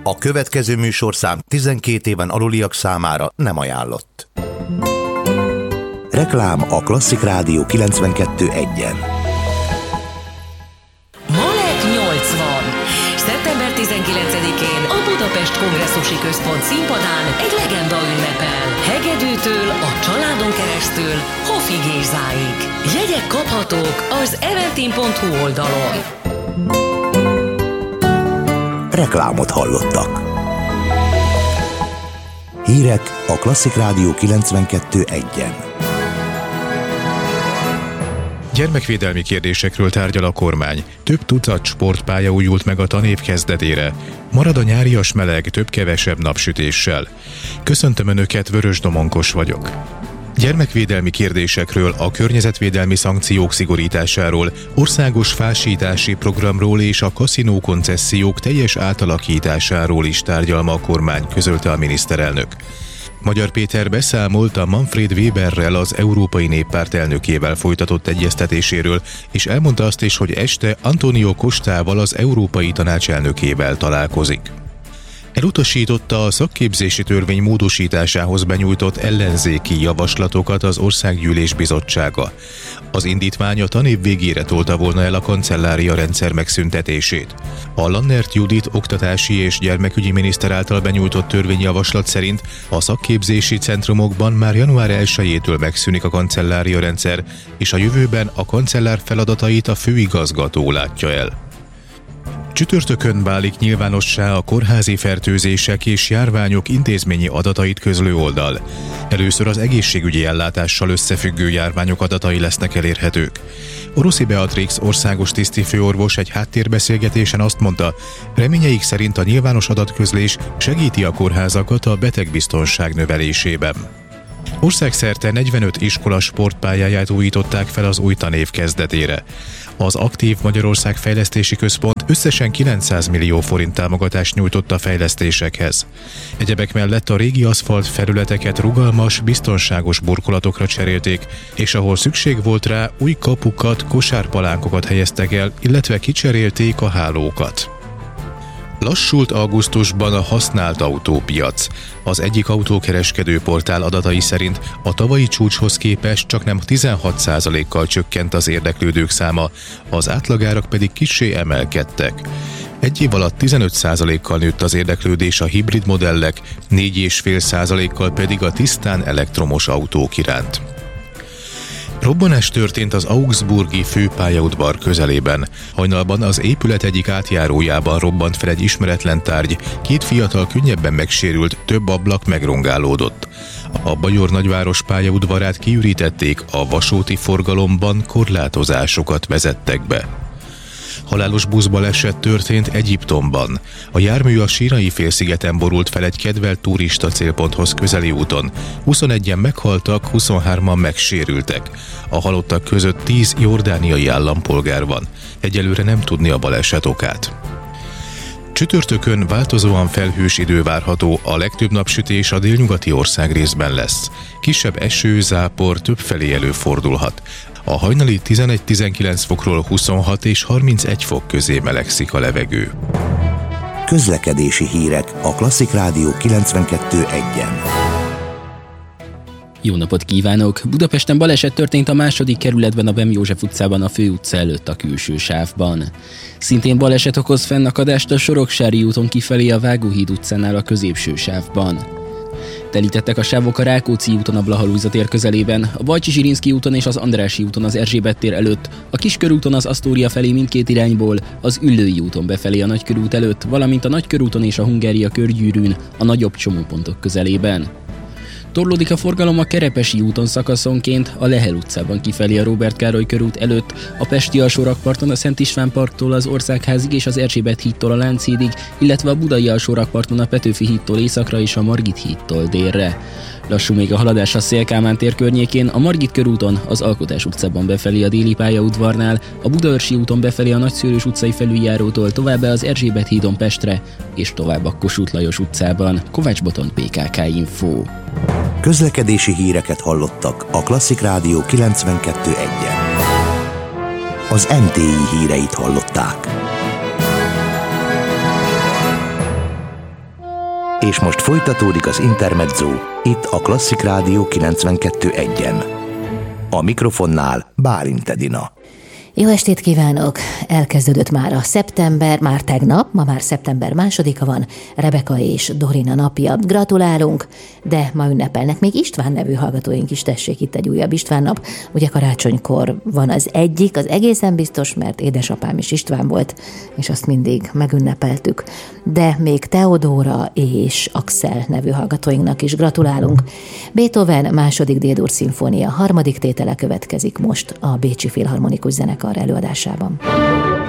A következő műsorszám 12 éven aluliak számára nem ajánlott. Reklám a Klasszik Rádió 92.1-en. Malet 80. Szeptember 19-én a Budapest Kongresszusi Központ színpadán egy legenda ünnepel. Hegedűtől a családon keresztül Hofi Gézáig. Jegyek kaphatók az eventim.hu oldalon. Reklámot hallottak. Hírek a Klasszik Rádió 92.1-en. Gyermekvédelmi kérdésekről tárgyal a kormány. Több tucat sportpálya újult meg a tanév kezdetére. Marad a nyárias meleg több-kevesebb napsütéssel. Köszöntöm Önöket, Vörös Domonkos vagyok. Gyermekvédelmi kérdésekről, a környezetvédelmi szankciók szigorításáról, országos fásítási programról és a kaszinó koncesziók teljes átalakításáról is tárgyal ma a kormány, közölte a miniszterelnök. Magyar Péter beszámolt a Manfred Weberrel, az Európai Néppárt elnökével folytatott egyeztetéséről, és elmondta azt is, hogy este Antonio Costával, az Európai Tanács elnökével találkozik. Elutasította a szakképzési törvény módosításához benyújtott ellenzéki javaslatokat az Országgyűlés Bizottsága. Az indítvány a tanév végére tolta volna el a kancellária rendszer megszüntetését. A Lannert Judit oktatási és gyermekügyi miniszter által benyújtott törvényjavaslat szerint a szakképzési centrumokban már január 1-től megszűnik a kancellária rendszer, és a jövőben a kancellár feladatait a főigazgató látja el. Csütörtökön válik nyilvánossá a kórházi fertőzések és járványok intézményi adatait közlő oldal. Először az egészségügyi ellátással összefüggő járványok adatai lesznek elérhetők. Oroszi Beatrix országos tisztifőorvos egy háttérbeszélgetésen azt mondta, reményeik szerint a nyilvános adatközlés segíti a kórházakat a betegbiztonság növelésében. Országszerte 45 iskola sportpályáját újították fel az új tanév kezdetére. Az Aktív Magyarország Fejlesztési Központ összesen 900 millió forint támogatást nyújtott a fejlesztésekhez. Egyebek mellett a régi aszfalt felületeket rugalmas, biztonságos burkolatokra cserélték, és ahol szükség volt rá, új kapukat, kosárpalánkokat helyeztek el, illetve kicserélték a hálókat. Lassult augusztusban a használt autópiac. Az egyik autókereskedő portál adatai szerint a tavalyi csúcshoz képest csaknem 16%-kal csökkent az érdeklődők száma, az átlagárak pedig kissé emelkedtek. Egy év alatt 15%-kal nőtt az érdeklődés a hibrid modellek, 4,5%-kal pedig a tisztán elektromos autók iránt. Robbanás történt az augsburgi főpályaudvar közelében. Hajnalban az épület egyik átjárójában robbant fel egy ismeretlen tárgy, 2 fiatal könnyebben megsérült, több ablak megrongálódott. A Bajor nagyváros pályaudvarát kiürítették, a vasúti forgalomban korlátozásokat vezettek be. Halálos buszbaleset történt Egyiptomban. A jármű a Sínai-félszigeten borult fel egy kedvelt turista célponthoz közeli úton. 21-en meghaltak, 23-an megsérültek. A halottak között 10 jordániai állampolgár van. Egyelőre nem tudni a baleset okát. Csütörtökön változóan felhős idő várható, a legtöbb napsütés a délnyugati országrészben lesz. Kisebb eső, zápor többfelé előfordulhat. A hajnali 11-19 fokról 26 és 31 fok közé melegszik a levegő. Közlekedési hírek a Klasszik Rádió 92.1-en. Jó napot kívánok! Budapesten baleset történt a 2. kerületben, a Bem József utcában, a főutca előtt a külső sávban. Szintén baleset okoz fennakadást a Soroksári úton kifelé a Vágóhíd utcánál a középső sávban. Telítettek a sávok a Rákóczi úton a Blaha-Lujza tér közelében, a Bajcsy-Zsirinszky úton és az Andrássy úton az Erzsébet tér előtt, a Kiskörúton az Asztória felé mindkét irányból, az Üllői úton befelé a Nagykörút előtt, valamint a Nagykörúton és a Hungária körgyűrűn a nagyobb csomópontok közelében. Torlódik a forgalom a Kerepesi úton szakaszonként, a Lehel utcában kifelé a Róbert Károly körút előtt, a Pesti alsórakparton a Szent István parktól az Országházig és az Erzsébet hídtól a Lánchídig, illetve a Budai alsórakparton a Petőfi hídtól északra és a Margit hídtól délre. Lassú még a haladás a Széll-Kálmán tér környékén, a Margit körúton, az Alkotás utcában befelé a Déli pályaudvarnál, a Budaörsi úton befelé a Nagyszőrös utcai felüljárótól továbbá az Erzsébet hídon Pestre, és tovább a Kossuth Lajos utcában. Kovács Botond, PKK Info. Közlekedési híreket hallottak a Klasszik Rádió 92.1-en. Az NTI híreit hallották. És most folytatódik az Intermezzo, itt a Klasszik Rádió 92.1-en. A mikrofonnál Bálint Edina. Jó estét kívánok! Elkezdődött már a szeptember, már tegnap, ma már szeptember 2-a van, Rebeka és Dorina napja. Gratulálunk, de ma ünnepelnek még István nevű hallgatóink is, tessék, itt egy újabb István nap. Ugye karácsonykor van az egyik, az egészen biztos, mert édesapám is István volt, és azt mindig megünnepeltük. De még Teodóra és Axel nevű hallgatóinknak is gratulálunk. Beethoven második D-dur szimfónia harmadik tétele következik most a Bécsi Filharmonikus Zenekar előadásában.